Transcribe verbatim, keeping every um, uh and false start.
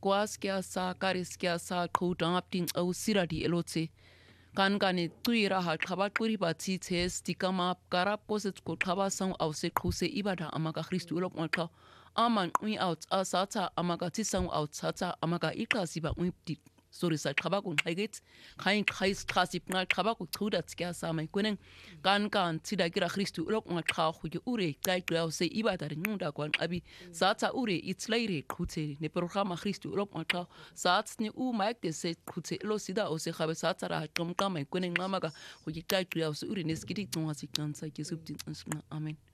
kwas kya sa karis kya sa khudang apting au siradi elote kan kane tuira ha khaba kuri bati tes dikama karap koset ko khaba sang au se khuse ibada amaka Christu ulok ngakha aman ui out asata amaka tisang out sata amaka ikasiba ui sorry sa khaba kun haiget khain khais khasip ngal khaba ku thuda tskya sa mai kunen kan kan tida kira Christu ulok ngakha khu ure kai klau se ibada ngunda kwan abi sata ure itslaire khute ne programa Christu ulok ngakha sats ni u maik de se khute lo sida o se khabe sata ra kam kam mai kunen ngamaga khu kai klau se ure ne skiti tonga sikkan sa ke subtin amen